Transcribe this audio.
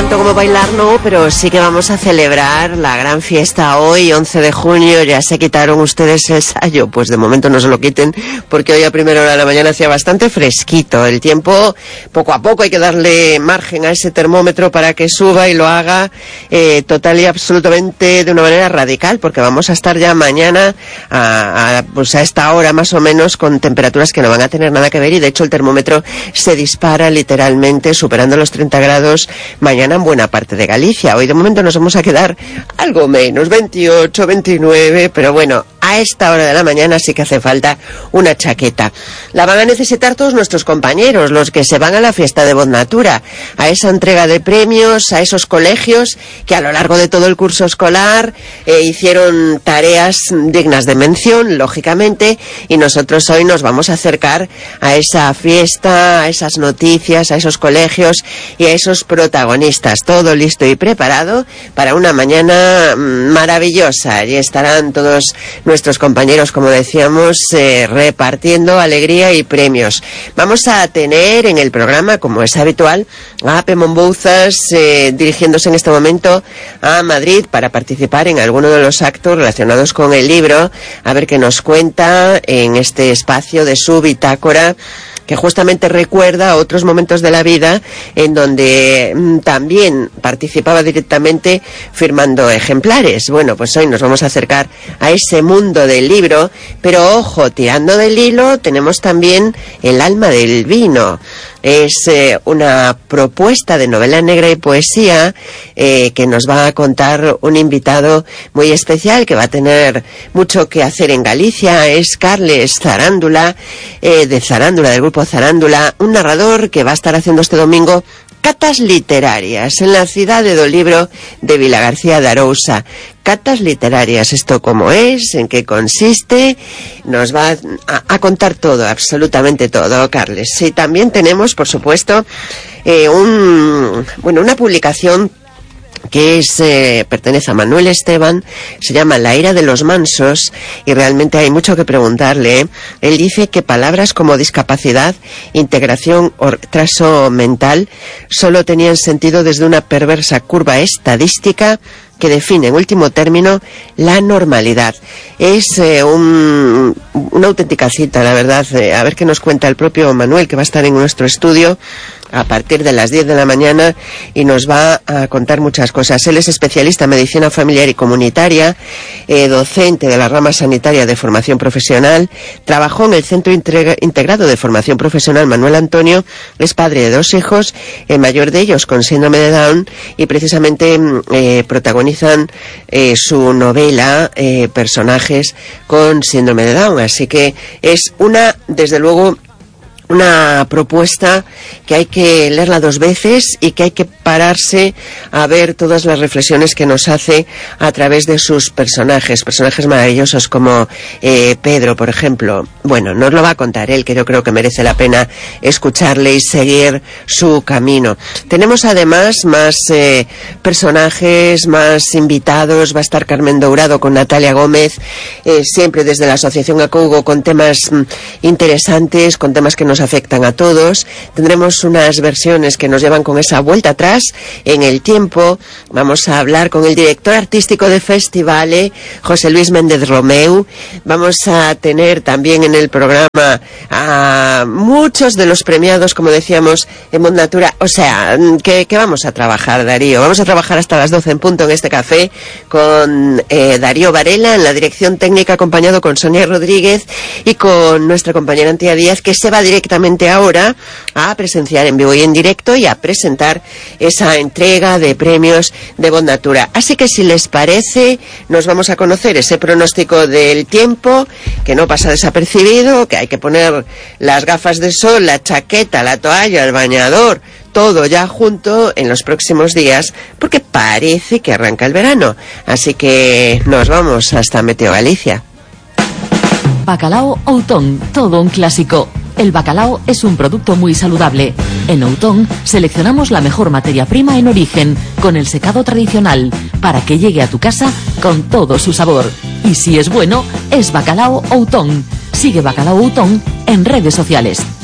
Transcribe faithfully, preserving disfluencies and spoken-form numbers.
tanto como bailar no, pero sí que vamos a celebrar la gran fiesta hoy, once de junio. Ya se quitaron ustedes el sayo, pues de momento no se lo quiten, porque hoy a primera hora de la mañana hacía bastante fresquito. El tiempo, poco a poco hay que darle margen a ese termómetro para que suba y lo haga eh, total y absolutamente de una manera radical, porque vamos a estar ya mañana a, a, pues a esta hora más o menos con temperaturas que no van a tener nada que ver, y de hecho el termómetro se dispara literalmente superando los treinta grados mañana en buena parte de Galicia. Hoy de momento nos vamos a quedar algo menos, veintiocho, veintinueve, pero bueno, a esta hora de la mañana sí que hace falta una chaqueta. La van a necesitar todos nuestros compañeros, los que se van a la fiesta de Botnatura, a esa entrega de premios, a esos colegios que a lo largo de todo el curso escolar eh, hicieron tareas dignas de mención, lógicamente, y nosotros hoy nos vamos a acercar a esa fiesta, a esas noticias, a esos colegios y a esos protagonistas. Todo listo y preparado para una mañana maravillosa. Allí estarán todos nuestros compañeros, como decíamos, eh, repartiendo alegría y premios. Vamos a tener en el programa, como es habitual, a Pemón Bouzas eh, dirigiéndose en este momento a Madrid para participar en alguno de los actos relacionados con el libro, a ver qué nos cuenta en este espacio de su bitácora, que justamente recuerda otros momentos de la vida en donde mmm, también participaba directamente firmando ejemplares. Bueno, pues hoy nos vamos a acercar a ese mundo del libro, pero ojo, tirando del hilo tenemos también el alma del vino. Es eh, una propuesta de novela negra y poesía eh, que nos va a contar un invitado muy especial que va a tener mucho que hacer en Galicia. Es Carles Zarándula, eh, de Zarándula, del grupo Zarándula, un narrador que va a estar haciendo este domingo catas literarias en la ciudad de Dolibro de Vilagarcía de Arousa. Catas literarias, ¿esto cómo es? ¿En qué consiste? Nos va a, a contar todo, absolutamente todo, Carles. Y también tenemos, por supuesto, eh, un, bueno, una publicación que es eh, pertenece a Manuel Esteban, se llama La ira de los mansos, y realmente hay mucho que preguntarle. Él dice que palabras como discapacidad, integración o retraso mental solo tenían sentido desde una perversa curva estadística que define en último término la normalidad. Es eh, un, una auténtica cita, la verdad. Eh, a ver qué nos cuenta el propio Manuel, que va a estar en nuestro estudio a partir de las diez de la mañana y nos va a contar muchas cosas. Él es especialista en medicina familiar y comunitaria, eh, docente de la rama sanitaria de formación profesional, trabajó en el Centro Integrado de Formación Profesional Manuel Antonio, es padre de dos hijos, el mayor de ellos con síndrome de Down, y precisamente eh, protagonizan eh, su novela eh, personajes con síndrome de Down. Así que es una, desde luego, una propuesta que hay que leerla dos veces y que hay que pararse a ver todas las reflexiones que nos hace a través de sus personajes, personajes maravillosos como eh, Pedro, por ejemplo. Bueno, nos lo va a contar él, que yo creo que merece la pena escucharle y seguir su camino. Tenemos además más eh, personajes, más invitados. Va a estar Carmen Dourado con Natalia Gómez, eh, siempre desde la Asociación Acougo, con temas mm, interesantes, con temas que nos afectan a todos. Tendremos unas versiones que nos llevan con esa vuelta atrás en el tiempo. Vamos a hablar con el director artístico de Festivale, José Luis Méndez Romeu. Vamos a tener también en el programa a muchos de los premiados, como decíamos, en Botnatura. O sea, que, que vamos a trabajar, Darío. Vamos a trabajar hasta las doce en punto en este café con eh, Darío Varela en la dirección técnica, acompañado con Sonia Rodríguez y con nuestra compañera Antía Díaz, que se va directamente ahora a presenciar en vivo y en directo y a presentar esa entrega de premios de Botnatura. Así que, si les parece, nos vamos a conocer ese pronóstico del tiempo, que no pasa desapercibido, que hay que poner las gafas de sol, la chaqueta, la toalla, el bañador, todo ya junto en los próximos días, porque parece que arranca el verano. Así que nos vamos hasta Meteo Galicia. Bacalao Outón, todo un clásico. El bacalao es un producto muy saludable. En Outón seleccionamos la mejor materia prima en origen, con el secado tradicional, para que llegue a tu casa con todo su sabor. Y si es bueno, es Bacalao Outón. Sigue Bacalao Outón en redes sociales.